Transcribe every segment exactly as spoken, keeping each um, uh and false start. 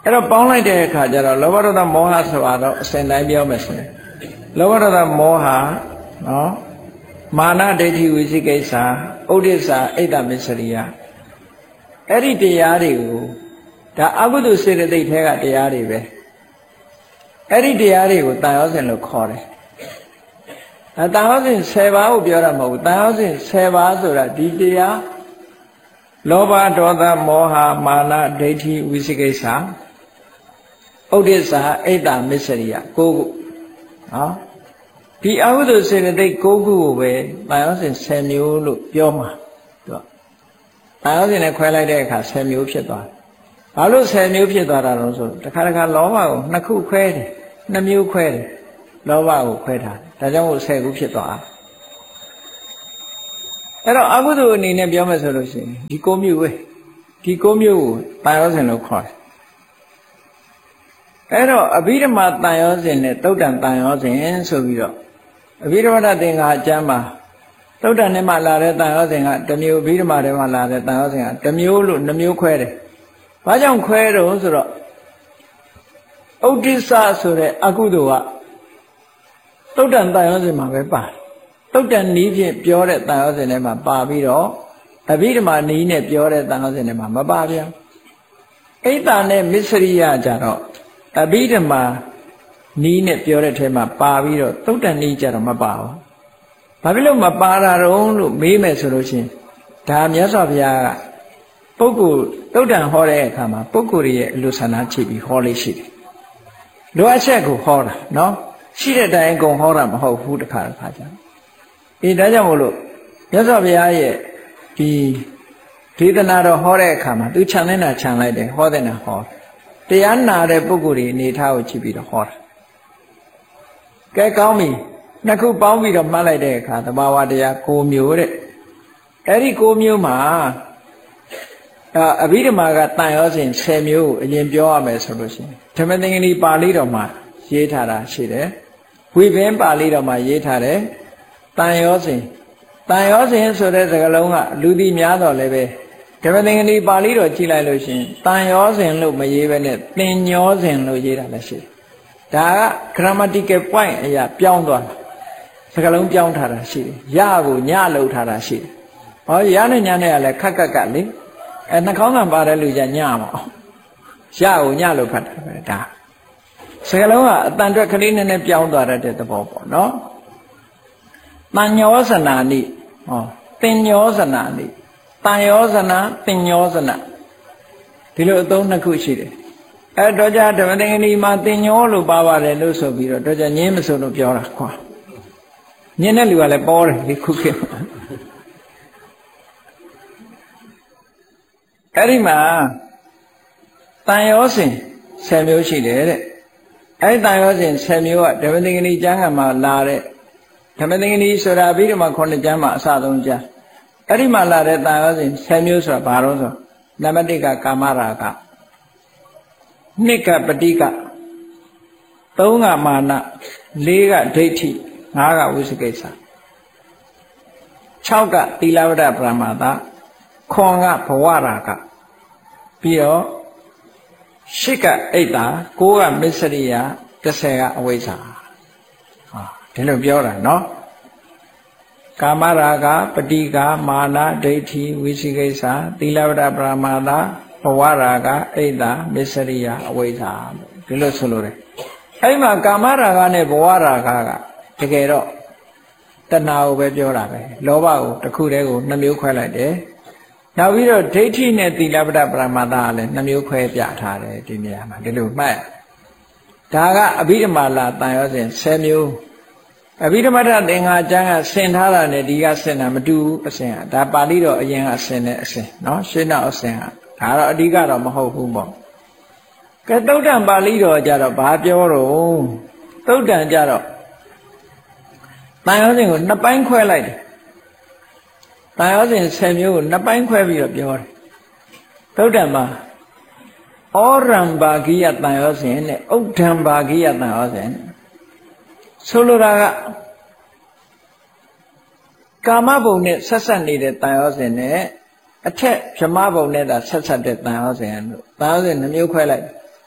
အဲ့တော့ပေါင်းလိုက်တဲ့အခါကျတော့လောဘဒေါသမောဟဆိုတာတော့အစဉ်တိုင်းပြောမယ်ဆိုရင်လောဘဒေါသမောဟနော်မာနဒိဋ္ဌိဝိသိကိစ္စဥဒိစ္စအိတ်တမစ္စရိယအဲ့ဒီတရားတွေကိုဒါအကုသိုလ်စေတသိက်ထဲကတရားတွေပဲအဲ့ဒီတရားတွေကိုတန်ရောစဉ်လို့ခေါ်တယ်အဲတန်ရောစဉ်ဆယ်ပါးကိုပြောတာမဟုတ်ဘူးတန်ရောစဉ်ဆယ်ပါးဆိုတာဒီတရားလောဘဒေါသမောဟမာနဒိဋ္ဌိဝိသိကိစ္စဥဒိစ္စအိတ်တမစ္စရိယကိုးခုနော်ဒီအကုသိုလ်စေတသိက်ကိုးခုကိုပဲတန်ရောစဉ်ဆယ်မျိုးလို့ပြောမှာသူကတန်ရောစဉ်နဲ့ခွဲလိုက်တဲ့အခါဆယ်မျိုးဖြစ်သွားတယ်ဘာလို့ဆယ်မျိုးဖြစ်သွားတာလဲဆိုတခါတခါလောဘကိုနှစ်ခုခွဲတယ်နှစ်မျိုးခွဲတယ်လောဘကိုခွဲထားတယ်ဒါကြောင့်မို့ဆယ်ခုဖြစ်သွားတယ်အဲ့တော့အကုသိုလ်အနေနဲ့ပြောမယ်ဆိုလို့ရှိရင်ဒီကိုးမျိုးပဲဒီကိုးမျိုးကိုတန်ရောစဉ်လို့ခေါ်တယ်အဲ့တော့အဘိဓမ္မာတန်ရောစဉ်နဲ့သုတ်တံတန်ရောစဉ်ဆိုပြီးတော့အဘိဓမ္မာသင်္ဃာအကျမ်းမှာသုတ်တံနဲ့မှလာတဲ့တန်ရောစဉ်ကတစ်မျိုးအဘိဓမ္မာထဲမှာလာတဲ့တန်ရောစဉ်ကတစ်မျိုးလို့နှမျိုးခွဲတယ်ဘာကြောင့်ခွဲတော့ဆိုတော့ဥဒိစ္စဆိုတဲ့အကုသိုလ်ကသုတ်တံတန်ရောစဉ်မှာပဲပါတယ်သုတ်တံနီးဖြင့်ပြောတဲ့တန်ရောစဉ်ထဲမှာပါပြီးတော့အဘိဓမ္မာနီးနဲ့ပြောတဲ့တန်ရောစဉ်ထဲမှာမပါဗျာအိတ်တာနဲ့မစ္စရိယကြတော့အဘိဓမ္မာနီးနဲ့ပြောတဲ့ထဲမှာပါပြီးတော့သုတ်တံနီးကြတော့မပါဘူးဘာဖြစ်လို့မပါတာတုံးလို့မေးမယ်ဆိုလို့ချင်းဒါမြတ်စွာဘုရားကပုဂ္ဂိုလ်သုတ်တံဟောတဲ့အခါမှာပုဂ္ဂိုလ်ရဲ့အလိုဆန္ဒချိပြီးဟောလေးရှိတယ်လိုအပ်ချက်ကိုဟောတာနော်ရှိတဲ့အတိုင်းအကုန်ဟောတာမဟုတ်ဘူးတခါတခါကျအေးဒါကြောင့်မို့လို့မြတ်စွာဘုရားရဲ့ဒီဒေသနာတော်ဟောတဲ့အခါမှာသူခြံနေတာခြံလိုက်တယ်ဟောတဲ့နာဟောတရားနာတဲ့ပုဂ္ဂိုလ်တွေအနေထားကိုကြည့်ပြီးတော့ဟောတာကဲကောင်းပြီနှစ်ခုပေါင်းပြီးတော့မှတ်လိုက်တဲ့အခါသဘာဝတရား၉မျိုးတဲ့အဲ့ဒီ၉မျိုးမှာအဘိဓမ္မာကတန်ရောစဉ်၁၀မျိုးကိုအရင်ပြောရမယ်ဆိုလို့ရှိရင်ဓမ္မသင်္ကနီပါဠိတော်မှာရေးထားတာရှိတယ်ဝိဘင်းပါဠိတော်မှာရေးထားတယ်တန်ရောစဉ်တန်ရောစဉ်ဆိုတဲ့စကားလုံးကလူသိများတော့လည်းပဲဓမ္မသင်္ကနီပါဠိတော်ကြည့်လိုက်လို့ရှိရင်တန်ရောစဉ်လို့မရေးဘဲနဲ့သင်ညောစဉ်လို့ရေးတာလည်းရှိတယ်ဒါက grammatical point အရာပြောင်းသွားတာစကားလုံးပြောင်းထားတာရှိတယ်ရကိုညလှုပ်ထားတာရှိတယ်ဟောရနဲ့ညနဲ့ကလည်းခက်ခက်ကက်လေအဲနှာခေါင်းကပါတဲ့လူကြညမအောင်ရကိုညလို့ဖတ်တာပဲဒါစကလုံးကအတန်တွက်ကလေးနည်းနည်းပြောင်းသွားတဲ့သဘောပေါ့နော်တန်ညောဇနာနိဟောတင်ညောဇနာနိတန်ယောဇနာတင်ညောဇနာဒီလိုအသုံးနှစ်ခုရှိတယ်အဲတော့ကြဓမ္မသင်္ကနီမှာတင်ညောလို့ပါပါတယ်လို့ဆိုပြီးတော့တော့ကြငင်းမဆိုလို့ပြောတာခွာညင်းတဲ့လူကလည်းပေါ်တယ်ဒီခုခေတ်အဲ့ဒီမှာတန်ရောစဉ်၁၀မျိုးရှိတယ်တဲ့အဲ့ဒီတန်ရောစဉ်၁၀မျိုးကဓမ္မသင်္ကနီကျမ်းကမှာလာတဲ့ဓမ္မသင်္ကနီဆိုတာအဘိဓမ္မာခုနှစ်ကျမ်းမှာအစဆုံးကျမ်းအဲ့ဒီမှာလာတဲ့တန်ရောစဉ်၁၀မျိုးဆိုတာဘာလို့ဆိုနံပါတ်၁ကကာမရာဂ၂ကပဋိက၃ကမာန၄ကဒိဋ္ဌိ၅ကဝိသိကိစ္စ၆ကသီလဝတ္တပရမတ္ထခွန်ကဘဝရာဂပြီးတော့၈ကအိတ်တာ၉ကမစ္စရိယ၁၀ကအဝိဇ္ဇာဟာဒီလိုပြောတာနော်ကာမရာဂပဋိကမာနဒိဋ္ဌိဝိသိကိစ္စသီလဝတ္တပရမတ္ထဘဝရာဂအိတ်တာမစ္စရိယအဝိဇ္ဇာဒီလိုဆိုလို့တယ်အဲ့မှာကာမရာဂနဲ့ဘဝရာဂကတကယ်တော့တဏှာကိုပဲပြောတာပဲလောဘကိုတစ်ခုတည်းကိုနှမျိုးခွဲလိုက်တယ်နောက်ပြီးတော့ဒိဋ္ဌိနဲ့သီလပတ္တပရမတ္ထကလည်းနှမျိုးခွဲပြထားတယ်ဒီနေရာမှာဒီလိုမှတ်ဒါကအဘိဓမ္မာလာတန်ရောစဉ်၁၀မျိုးအဘိဓမ္မာသင်္ဃာကျမ်းကဆင်ထားတာနဲ့ဒီကဆင်တာမတူဘူးအစဉ်ကဒါပါဠိတော်အရင်ကဆင်တဲ့အစဉ်နော်ရှင်းတော့အစဉ်ကဒါတော့အဓိကတော့မဟုတ်ဘူးပေါ့ကဲသုတ်တံပါဠိတော်ကြတော့ဘာပြောတော့သုတ်တံကြတော့တန်ရောစဉ်ကိုနှစ်ပိုင်းခွဲလိုက်တယ်တန်ရောစဉ်၁၀မျိုးကိုနှစ်ပိုင်းခွဲပြီးတော့ပြောတယ်သုတ်တံမှာဩရံဘာဂိယတန်ရောစဉ်နဲ့ဥဒ္ဓံဘာဂိယတန်ရောစဉ်ဆိုလိုတာကကာမဘုံနဲ့ဆက်ဆက်နေတဲ့တန်ရောစဉ်နဲ့အထက်ဗြဟ္မဘုံနဲ့သာဆက်ဆက်တဲ့တန်ရောစဉ်လို့တန်ရောစဉ်နှမျိုးခွဲလိုက်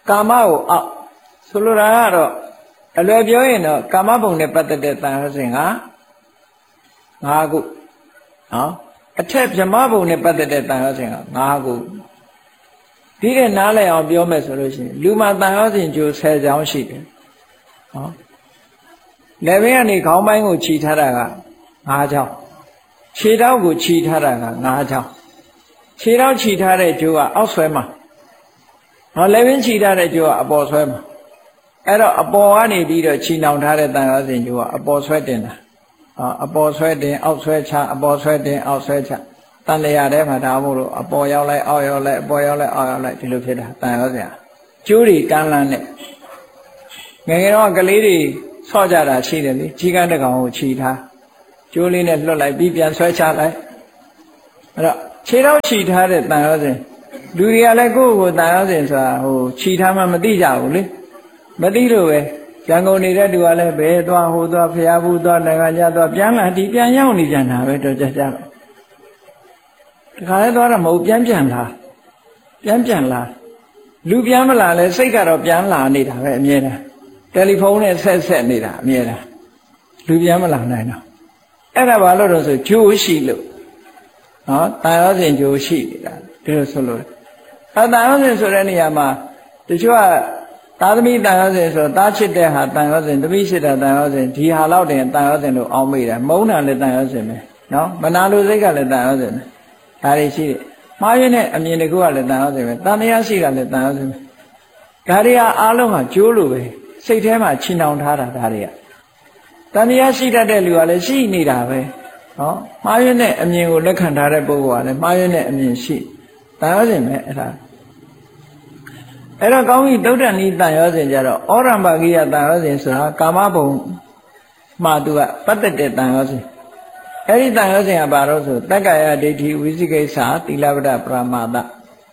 ကာမကိုအောက်ဆိုလိုတာကတော့အလွယ်ပြောရင်တော့ကာမဘုံနဲ့ပတ်သက်တဲ့တန်ရောစဉ်က၅ခုနော်အထက်ဗြဟ္မဘုံနဲ့ပတ်သက်တဲ့တန်ရောစဉ်က၅ခုဒီတဲ့နားလည်အောင်ပြောမယ်ဆိုလို့ရှိရင်လူမှာတန်ရောစဉ်ကျိုး၁၀ချောင်းရှိတယ်နော်လက်ဘင်းကနေခေါင်းပိုင်းကိုခြိထားတာက၅ချောင်းခြေထောက်ကိုခြိထားတာက၅ချောင်းခြေထောက်ခြိထားတဲ့ကျိုးကအောက်ဆွဲမှာနော်လက်ဘင်းခြိထားတဲ့ကျိုးကအပေါ်ဆွဲမှာအဲ့တော့အပေါ်ကနေပြီးတော့ခြိနှောင်ထားတဲ့တန်ရောစဉ်ကျိုးကအပေါ်ဆွဲတင်တာအပေါ်ဆွဲတင်အောက်ဆွဲချအပေါ်ဆွဲတင်အောက်ဆွဲချတန်လျာထဲမှာဒါမို့လို့အပေါ်ရောက်လိုက်အောက်ရောက်လိုက်အပေါ်ရောက်လိုက်အောက်ရောက်လိုက်ဒီလိုဖြစ်တာတန်ရောစဉ်ကျိုးတွေကန်းလန်းနဲ့ငယ်ငယ်တော့ကလေးတွေဆော့ကြတာရှိတယ်လေခြိကန်းတစ်ကောင်ကိုခြိထားကျိုးလေးနဲ့လွတ်လိုက်ပြီးပြန်ဆွဲချလိုက်အဲ့တော့ခြေထောက်ခြိထားတဲ့တန်ရောစဉ်လူတွေကလည်းကိုယ့်ကိုယ်တန်ရောစဉ်ဆိုတာဟိုခြိထားမှမသိကြဘူးလေမသိလို့ပဲရန်ကုန်နေတဲ့သူကလည်းဘယ်သွားဟိုသွားဖျားဘူးသွားနိုင်ငံခြားသွားပြန်လာဒီပြန်ရောက်နေကြတာပဲတော့ကြကြတော့ဒီခါလဲသွားတော့မဟုတ်ပြန်ပြန်လာပြန်ပြန်လာလူပြန်မလာလဲစိတ်ကတော့ပြန်လာနေတာပဲအမြဲတမ်းတယ်လီဖုန်းနဲ့ဆက်ဆက်နေတာအမြဲတမ်းလူပြန်မလာနိုင်တော့အဲ့ဒါဘာလို့တော့ဆိုဂျိုးရှိလို့နော်တန်ရောစဉ်ဂျိုးရှိနေတာဒီလိုဆိုလို့အတန်ရောစဉ်ဆိုတဲ့နေရာမှာတချို့ကသာသမီတန်ရောစဉ်ဆိုသားချစ်တဲ့ဟာတန်ရောစဉ်သမီးချစ်တဲ့တန်ရောစဉ်ဒီဟာလောက်တင်တန်ရောစဉ်လို့အောင်းမိတယ်မုန်းတာလည်းတန်ရောစဉ်ပဲနော်မနာလိုစိတ်ကလည်းတန်ရောစဉ်ပဲဒါတွေရှိတယ်မှားရင်းနဲ့အမြင်တကူကလည်းတန်ရောစဉ်ပဲတန်တရားရှိတာလည်းတန်ရောစဉ်ပဲဒါတွေကအားလုံးကကျိုးလို့ပဲစိတ်ထဲမှာချီနှောင်ထားတာဒါတွေကတန်တရားရှိတတ်တဲ့လူကလည်းရှိနေတာပဲနော်မှားရင်းနဲ့အမြင်ကိုလက်ခံထားတဲ့ပုဂ္ဂိုလ်ကလည်းမှားရင်းနဲ့အမြင်ရှိတန်ရောစဉ်ပဲအဲ့ဒါအဲ့တော့ကောင်းပြီတုဒ္ဒဏီတန်ရောစဉ်ကြတော့ဩရံပါကိယတန်ရောစဉ်ဆိုတာကာမဘုံမှာသူကပတ်သက်တဲ့တန်ရောစဉ်အဲ့ဒီတန်ရောစဉ်ကဘာလို့ဆိုတက္ကရာဒိဋ္ဌိဝိသိကိစ္စသီလပဒပရမာသ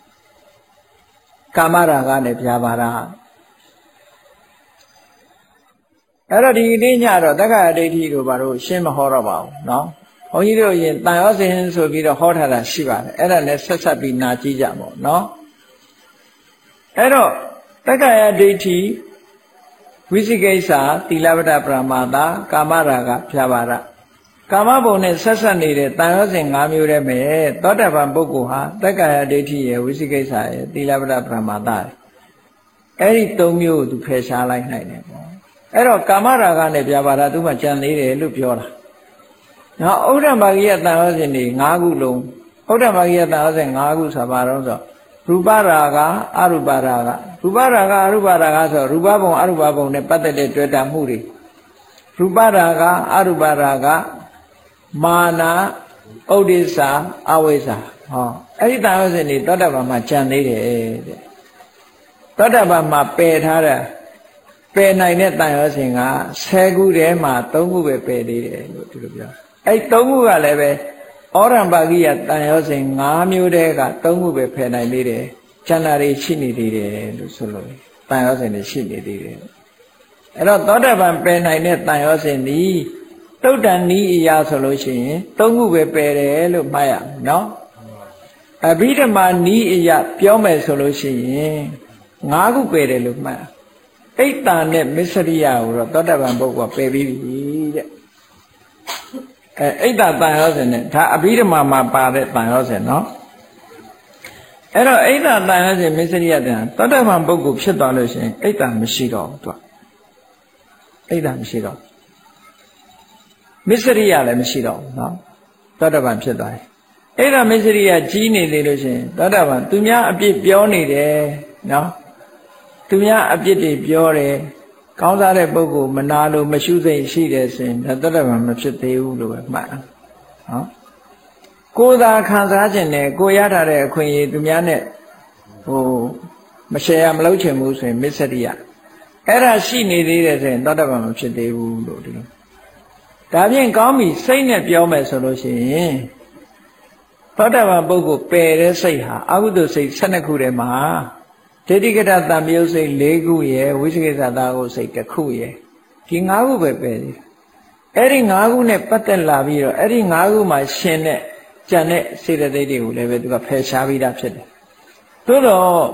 ကာမရာဂနဲ့ဗျာပါဒအဲ့တော့ဒီနေ့ညတော့တက္ကရာဒိဋ္ဌိကိုဘာလို့ရှင်းမဟောတော့ပါဘူးเนาะဘုန်းကြီးတို့ရင်တန်ရောစဉ်ဆိုပြီးတော့ဟောထားတာရှိပါတယ်အဲ့ဒါနဲ့ဆက်ဆက်ပြီးနာကြည့်ကြပါဦးเนาะအဲ့တော့တက္ကရာဒိဋ္ဌိဝိသိကိစ္စသီလပဒပရမာသကာမရာဂဖြာပါဒကာမဘုံနဲ့ဆက်ဆက်နေတဲ့တန်ရောစဉ်၅မျိုးတည်းပဲသောတပန်ပုဂ္ဂိုလ်ဟာတက္ကရာဒိဋ္ဌိရဲ့ဝိသိကိစ္စရဲ့သီလပဒပရမာသအဲ့ဒီ၃မျိုးကိုသူဖယ်ရှားလိုက်နိုင်တယ်ပေါ့အဲ့တော့ကာမရာဂနဲ့ဖြာပါဒသူမှကြံသေးတယ်လို့ပြောတာနော်ဥဒ္ဓမာဂိယတန်ရောစဉ်တွေ၅ခုလုံးဥဒ္ဓမာဂိယတန်ရောစဉ်၅ခုဆိုပါတော့ဆိုရူပရာဂအရူပရာဂရူပရာဂအရူပရာဂဆိုရူပဘုံအရူပဘုံနဲ့ပတ်သက်တဲ့တွေ့တာမှုတွေရူပရာဂအရူပရာဂမာနာဥဒိစ္စအဝိဇ္ဇာဟောအဲ့ဒီတန်ရောစဉ်တွေသောတပန်မှာကြံသေးတယ်တဲ့သောတပန်မှာပယ်ထားတာပယ်နိုင်တဲ့တန်ရောစဉ်ကဆယ်ခုထဲမှာ၃ခုပဲပယ်သေးတယ်လို့ဒီလိုပြောအဲ့၃ခုကလည်းပဲဩရံပါကိယတန်ရောစဉ်၅မျိုးတည်းက၃ခုပဲဖယ်နိုင်သေးတယ်ကျန်တာတွေရှိနေသေးတယ်လို့ဆိုလို့တန်ရောစဉ်တွေရှိနေသေးတယ်အဲ့တော့သောတပန်ပယ်နိုင်တဲ့တန်ရောစဉ်ဒီတုတ်တန်နီးအရာဆိုလို့ရှိရင်၃ခုပဲပယ်တယ်လို့မှတ်ရမယ်နော်အဘိဓမ္မာနီးအရာပြောမယ်ဆိုလို့ရှိရင်၅ခုပယ်တယ်လို့မှတ်အိတ်တာနဲ့မစ္စရိယကိုတော့သောတပန်ပုဂ္ဂိုလ်ပယ်ပြီးပြီတဲ့အဲအိတ်တာတန်ရောစဉ်နဲ့ဒါအဘိဓမ္မာမှာပါတဲ့တန်ရောစဉ်နော်အဲ့တော့အိတ်တာတန်ရောစဉ်မစ္စရိယတန်သောတပန်ပုဂ္ဂိုလ်ဖြစ်သွားလို့ရှိရင်အိတ်တာမရှိတော့ဘူးသူကအိတ်တာမရှိတော့မစ္စရိယလည်းမရှိတော့ဘူးနော်သောတပန်ဖြစ်သွားတယ်အိတ်တာမစ္စရိယကြီးနေလေလို့ရှိရင်သောတပန်သူများအပြစ်ပြောနေတယ်နော်သူများအပြစ်တွေပြောတယ်ကောင်းစားတဲ့ပုဂ္ဂိုလ်မနာလို့မရှုစိတ်ရှိတယ်ဆိုရင်ဒါသောတပန်မဖြစ်သေးဘူးလို့ပဲမှတ်နော်ကိုယ်သာခံစားခြင်းနဲ့ကိုရထားတဲ့အခွင့်အရေးသူများနဲ့ဟိုမရှယ်ရမလုပ်ချင်ဘူးဆိုရင်မစ္စရိယအဲ့ဒါရှိနေသေးတယ်ဆိုရင်သောတပန်မဖြစ်သေးဘူးလို့ဒီလိုဒါဖြင့်ကောင်းပြီစိတ်နဲ့ပြောမယ်ဆိုလို့ရှိရင်သောတပန်ပုဂ္ဂိုလ်ပယ်တဲ့စိတ်ဟာအကုသိုလ်စိတ်၁၂ခုထဲမှာဒိဋ္ဌိကတတံမြုပ်စိတ်၄ခုရယ်ဝိသိကိစ္စသာကိုစိတ်တစ်ခုရယ်ဒီ၅ခုပဲပယ်သေးတယ်အဲ့ဒီ၅ခုနဲ့ပတ်သက်လာပြီးတော့အဲ့ဒီ၅ခုမှာရှင်တဲ့ကြံတဲ့စေတသိက်တွေကိုလည်းပဲသူကဖယ်ရှားပြီးသားဖြစ်တယ်သို့တော့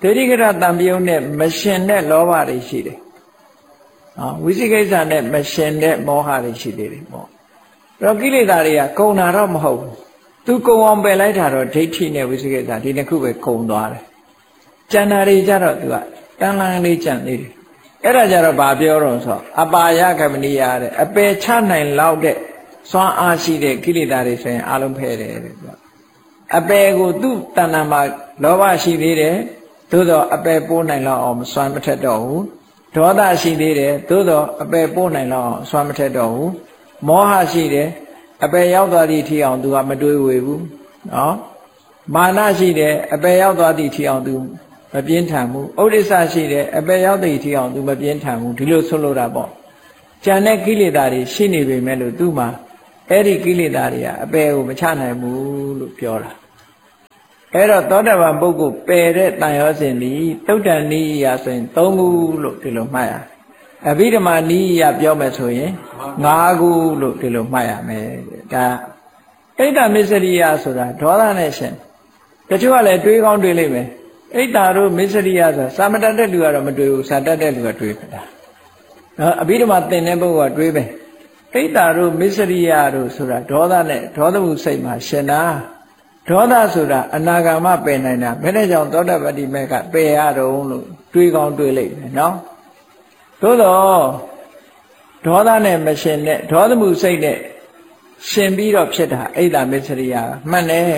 ဒေတိကရတံပြုံးနဲ့မရှင်တဲ့လောဘတွေရှိတယ်နော်ဝိသိကိစ္စနဲ့မရှင်တဲ့မောဟတွေရှိသေးတယ်ပေါ့အဲ့တော့ကိလေသာတွေကကုံတာတော့မဟုတ်ဘူးသူကုံအောင်ပယ်လိုက်တာတော့ဒိဋ္ဌိနဲ့ဝိသိကိစ္စဒီနှစ်ခုပဲကုံသွားတယ်ကျန်တာတွေကြတော့သူကတန်လန်းလေးကြံသေးတယ်အဲ့ဒါကြတော့ဗာပြောတော့ဆိုအပါယကမဏိယတဲ့အပယ်ချနိုင်လောက်တဲ့စွမ်းအားရှိတဲ့ကိလေသာတွေဆိုရင်အလုံးဖယ်တယ်တဲ့သူကအပယ်ကိုသူ့တဏ္ဍာမှာလောဘရှိသေးတယ်သို့တော့အပယ်ပိုးနိုင်လောက်အောင်စွမ်းမထက်တော့ဘူးဒေါသရှိသေးတယ်သို့တော့အပယ်ပိုးနိုင်လောက်အောင်စွမ်းမထက်တော့ဘူးမောဟရှိတယ်အပယ်ရောက်သွားသည့်ထီအောင်သူကမတွေးဝေဘူးနော်မာနရှိတယ်အပယ်ရောက်သွားသည့်ထီအောင်သူမပြင်းထန်ဘူးဥဒိစ္စရှိတယ်အပယ်ရောက်သည့်ထီအောင်သူမပြင်းထန်ဘူးဒီလိုဆိုလိုတာပေါ့ဉာဏ်နဲ့ကိလေသာတွေရှိနေပေမဲ့လို့သူ့မှာအဲ့ဒီကိလေသာတွေကအပယ်ကိုမချနိုင်ဘူးလို့ပြောတာအဲ့တော့သောတာပန်ပုဂ္ဂိုလ်ပယ်တဲ့တန်ရောစဉ်ဒီသုတ်တန်နိယဆိုရင်သုံးခုလို့ဒီလိုမှတ်ရအဘိဓမ္မာနိယပြောမယ်ဆိုရင်ငါးခုလို့ဒီလိုမှတ်ရမယ်ဒါဣဒ္ဓမစ္စရိယဆိုတာဒေါသနဲ့ရှင်တချို့ကလည်းတွေးကောင်းတွေးလိမ့်မယ်ဣဒ္ဓတို့မစ္စရိယဆိုတာစာမတတ်တဲ့လူကတော့မတွေးဘူးစာတတ်တဲ့လူကတွေးတာနော်အဘိဓမ္မာသင်တဲ့ပုဂ္ဂိုလ်ကတွေးမယ်ဣဒ္ဓတို့မစ္စရိယတို့ဆိုတာဒေါသနဲ့ဒေါသမှုစိတ်မှာရှင်တာဒေါသဆိုတာအနာဂါမပယ်နိုင်တာဘယ်နဲ့ကြောင့်သောတပတ္တိမေကပယ်ရတော့လို့တွေးကောင်းတွေးလိုက်မယ်နော်သို့တော့ဒေါသနဲ့မရှင်တဲ့ဒေါသမှုစိတ်နဲ့ရှင်ပြီးတော့ဖြစ်တာအိဒါမစ္စရိယမှန်တယ်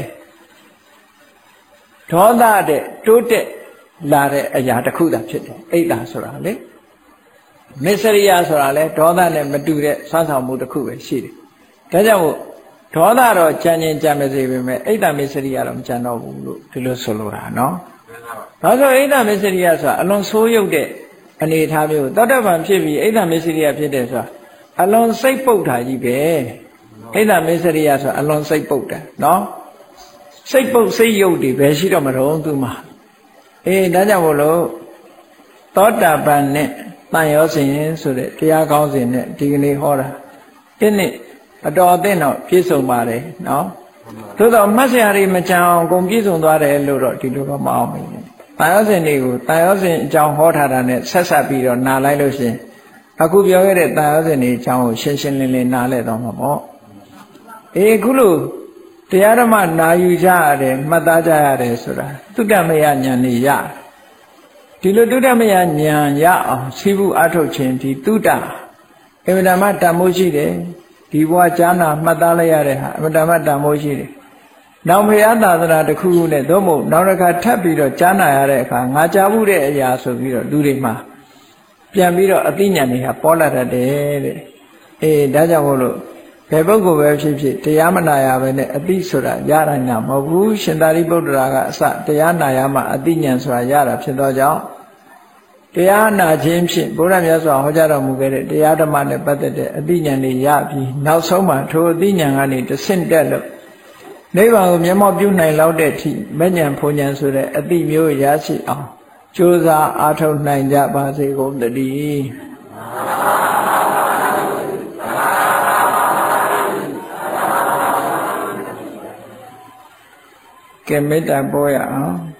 ဒေါသတဲ့တိုးတက်လာတဲ့အရာတစ်ခုသာဖြစ်တယ်အိဒါဆိုတာလေမစ္စရိယဆိုတာလေဒေါသနဲ့မတူတဲ့ဆွမ်းဆောင်မှုတစ်ခုပဲရှိတယ်ဒါကြောင့်မို့ဒေါသတော့ကြံ့ရင်ကြံ့မစေပေမဲ့အိဒါမစ္စရိယတော့မကြံတော့ဘူးလို့ဒီလိုဆိုလိုတာနော်ဒါဆိုအိဒါမစ္စရိယဆိုတာအလွန်ဆိုးရုပ်တဲ့အနေအထားမျိုးသောတပန်ဖြစ်ပြီးအိဒါမစ္စရိယဖြစ်တယ်ဆိုတာအလွန်စိတ်ပုတ်တာကြီးပဲအိဒါမစ္စရိယဆိုတာအလွန်စိတ်ပုတ်တယ်နော်စိတ်ပုတ်စိတ်ယုတ်တွေပဲရှိတော့မတော့သူမှာအေးဒါကြောင့်မို့လို့သောတာပန်နဲ့တန်ရောစဉ်ဆိုတဲ့တရားကောင်းစဉ်နဲ့ဒီကနေ့ဟောတာဒီနေ့အတော်အသင့်တော့ပြည့်စုံပါတယ်နော်သို့တော့မှတ်စရာတွေမကြအောင်ကုန်ပြည့်စုံသွားတယ်လို့တော့ဒီလိုတော့မအောင်ဘူးတန်ရောစဉ်တွေကိုတန်ရောစဉ်အကြောင်းဟောထားတာနဲ့ဆက်ဆက်ပြီးတော့နားလိုက်လို့ရှင်အခုပြောခဲ့တဲ့တန်ရောစဉ်တွေအကြောင်းကိုရှင်းရှင်းလင်းလင်းနားလည်တော့မှာပေါ့အေးခုလို့တရားဓမ္မနာယူကြရတယ်မှတ်သားကြရတယ်ဆိုတာသုတ္တမယဉာဏ်နေရဒီလိုသုတ္တမယဉာဏ်ရအောင်ရှိဘူးအထုတ်ခြင်းဒီသုတ္တအမှန်တမ်းတန်မိုးရှိတယ်ဒီဘဝကြားနာမှတ်သားလိုက်ရတဲ့ဟာအမှန်တမ်းတန်မိုးရှိတယ်နောက်ဘုရားသာသနာတစ်ခုခုနဲ့သို့မဟုတ်နောက်တစ်ခါထပ်ပြီးတော့ကြားနာရတဲ့အခါငါကြားဘူးတဲ့အရာဆိုပြီးတော့လူတွေမှာပြန်ပြီးတော့အသိဉာဏ်တွေဟာပေါ်လာတတ်တယ်တဲ့အေးဒါကြောင့်မို့လို့ဘယ်ပုဂ္ဂိုလ်ပဲဖြစ်ဖြစ်တရားမနာရဘဲနဲ့အသိဆိုတာရတာညာမဟုတ်ဘူးရှင်သာရိပုတ္တရာကအစတရားနာရမှအသိဉာဏ်ဆိုတာရတာဖြစ်သောကြောင့်တရားနာခြင်းဖြင့်ဘုရားမြတ်စွာဟောကြားတော်မူခဲ့တဲ့တရားဓမ္မနဲ့ပတ်သက်တဲ့အသိဉာဏ်တွေရပြီးနောက်ဆုံးမှထိုအသိဉာဏ်ကနေတဆင့်တက်လို့နိဗ္ဗာန်ကိုမျက်မှောက်ပြုနိုင်လောက်တဲ့အထိမဉ္ဇဉ်ဖုန်ဉဏ်ဆိုတဲ့အသိမျိုးရရှိအောင်ကြိုးစားအားထုတ်နိုင်ကြပါစေကုန်သတည်းကဲမေတ္တာပို့ရအောင်